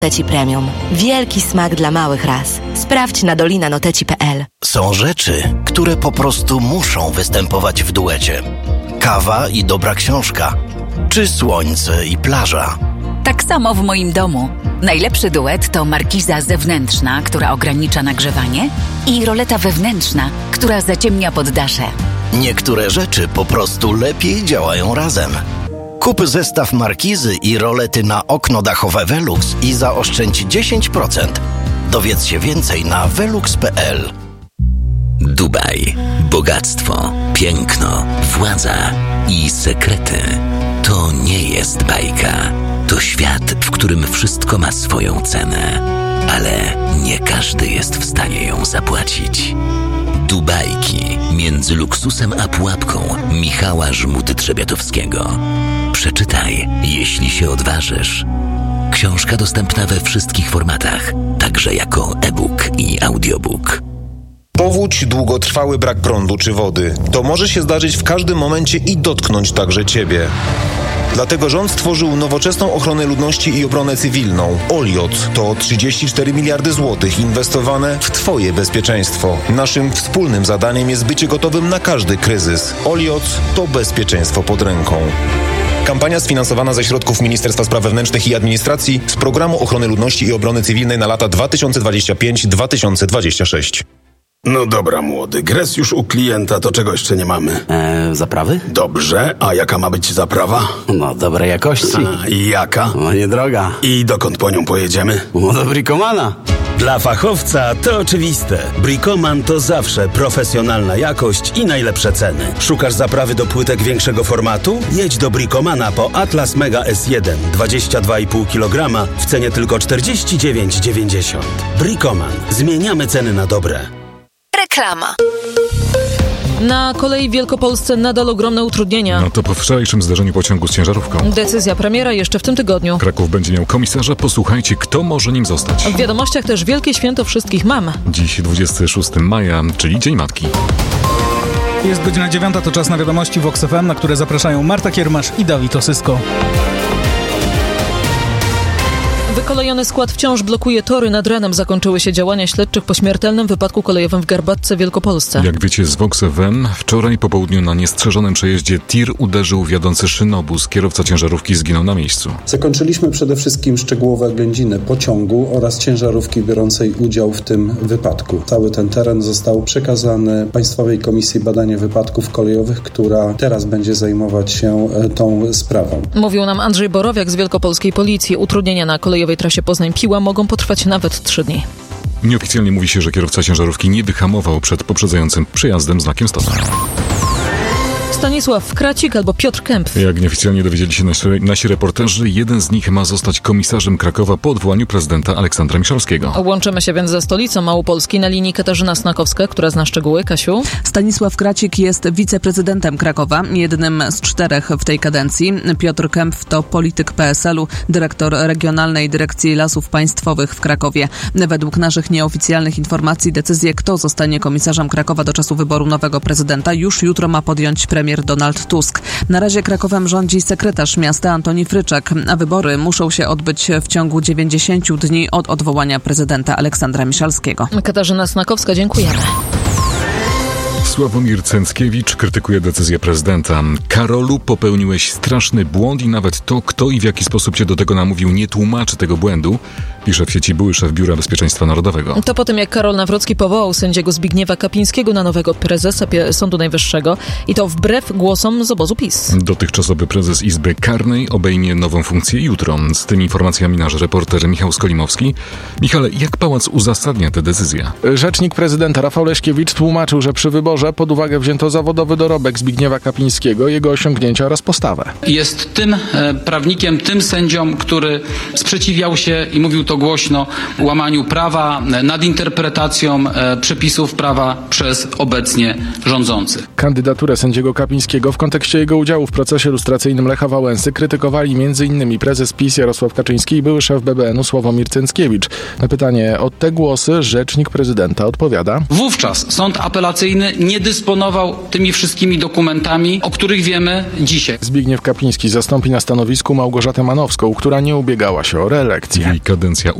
Noteci Premium. Wielki smak dla małych ras. Sprawdź na dolinanoteci.pl. Są rzeczy, które po prostu muszą występować w duecie. Kawa i dobra książka. Czy słońce i plaża. Tak samo w moim domu. Najlepszy duet to markiza zewnętrzna, która ogranicza nagrzewanie, i roleta wewnętrzna, która zaciemnia poddasze. Niektóre rzeczy po prostu lepiej działają razem. Kup zestaw markizy i rolety na okno dachowe Velux i zaoszczędź 10%. Dowiedz się więcej na velux.pl. Dubaj. Bogactwo, piękno, władza i sekrety. To nie jest bajka. To świat, w którym wszystko ma swoją cenę. Ale nie każdy jest w stanie ją zapłacić. Dubajki między luksusem a pułapką Michała Żmudy-Trzebiatowskiego. Przeczytaj, jeśli się odważysz. Książka dostępna we wszystkich formatach, także jako e-book i audiobook. Powódź, długotrwały brak prądu czy wody. To może się zdarzyć w każdym momencie i dotknąć także Ciebie. Dlatego rząd stworzył nowoczesną ochronę ludności i obronę cywilną. OLIOT to 34 miliardy złotych inwestowane w Twoje bezpieczeństwo. Naszym wspólnym zadaniem jest bycie gotowym na każdy kryzys. OLIOT to bezpieczeństwo pod ręką. Kampania sfinansowana ze środków Ministerstwa Spraw Wewnętrznych i Administracji z Programu Ochrony Ludności i Obrony Cywilnej na lata 2025-2026. No dobra, młody, gres już u klienta, to czego jeszcze nie mamy? Zaprawy? Dobrze, a jaka ma być zaprawa? No, dobrej jakości. A, i jaka? No, niedroga. I dokąd po nią pojedziemy? No, do Bricomana. Dla fachowca to oczywiste. Bricoman to zawsze profesjonalna jakość i najlepsze ceny. Szukasz zaprawy do płytek większego formatu? Jedź do Bricomana po Atlas Mega S1 22,5 kg w cenie tylko 49,90. Bricoman. Zmieniamy ceny na dobre. Reklama. Na kolei w Wielkopolsce nadal ogromne utrudnienia. No to po wczorajszym zdarzeniu pociągu z ciężarówką. Decyzja premiera jeszcze w tym tygodniu. Kraków będzie miał komisarza. Posłuchajcie, kto może nim zostać. W wiadomościach też wielkie święto wszystkich mam. Dziś 26 maja, czyli Dzień Matki. Jest godzina 9, to czas na wiadomości Vox FM, na które zapraszają Marta Kiermasz i Dawid Osysko. Wykolejony skład wciąż blokuje tory. Nad ranem zakończyły się działania śledczych po śmiertelnym wypadku kolejowym w Garbatce w Wielkopolsce. Jak wiecie z Vox FM, wczoraj po południu na niestrzeżonym przejeździe tir uderzył w jadący szynobus. Kierowca ciężarówki zginął na miejscu. Zakończyliśmy przede wszystkim szczegółowe oględziny pociągu oraz ciężarówki biorącej udział w tym wypadku. Cały ten teren został przekazany Państwowej Komisji Badania Wypadków Kolejowych, która teraz będzie zajmować się tą sprawą. Mówił nam Andrzej Borowiak z Wielkopolskiej Policji. Utrudnienia na kolejowej trasie Poznań-Piła mogą potrwać nawet 3 dni. Nieoficjalnie mówi się, że kierowca ciężarówki nie wyhamował przed poprzedzającym przejazdem znakiem stop. Stanisław Kracik albo Piotr Kempf. Jak nieoficjalnie dowiedzieli się nasi reporterzy, jeden z nich ma zostać komisarzem Krakowa po odwołaniu prezydenta Aleksandra Miszalskiego. Łączymy się więc ze stolicą Małopolski. Na linii Katarzyna Snakowska, która zna szczegóły. Kasiu? Stanisław Kracik jest wiceprezydentem Krakowa, jednym z 4 w tej kadencji. Piotr Kempf to polityk PSL-u, dyrektor Regionalnej Dyrekcji Lasów Państwowych w Krakowie. Według naszych nieoficjalnych informacji decyzję, kto zostanie komisarzem Krakowa do czasu wyboru nowego prezydenta, już jutro ma podjąć premier Donald Tusk. Na razie Krakowem rządzi sekretarz miasta Antoni Fryczak, a wybory muszą się odbyć w ciągu 90 dni od odwołania prezydenta Aleksandra Miszalskiego. Katarzyna Snakowska, dziękujemy. Sławomir Cęckiewicz krytykuje decyzję prezydenta. Karolu, popełniłeś straszny błąd i nawet to, kto i w jaki sposób cię do tego namówił, nie tłumaczy tego błędu, pisze w sieci były szef Biura Bezpieczeństwa Narodowego. To po tym, jak Karol Nawrocki powołał sędziego Zbigniewa Kapińskiego na nowego prezesa Sądu Najwyższego i to wbrew głosom z obozu PiS. Dotychczasowy prezes Izby Karnej obejmie nową funkcję jutro. Z tymi informacjami nasz reporter Michał Skolimowski. Michale, jak pałac uzasadnia tę decyzję? Rzecznik prezydenta Rafał Leśkiewicz tłumaczył, że przy wyborze pod uwagę wzięto zawodowy dorobek Zbigniewa Kapińskiego, jego osiągnięcia oraz postawę. Jest tym prawnikiem, tym sędzią, który sprzeciwiał się i mówił to głośno łamaniu prawa, nadinterpretacją przepisów prawa przez obecnie rządzących. Kandydaturę sędziego Kapińskiego w kontekście jego udziału w procesie lustracyjnym Lecha Wałęsy krytykowali m.in. prezes PiS Jarosław Kaczyński i były szef BBN-u Sławomir Cęckiewicz. Na pytanie o te głosy rzecznik prezydenta odpowiada: Wówczas sąd apelacyjny nie nie dysponował tymi wszystkimi dokumentami, o których wiemy dzisiaj. Zbigniew Kapiński zastąpi na stanowisku Małgorzatę Manowską, która nie ubiegała się o reelekcję. Jej kadencja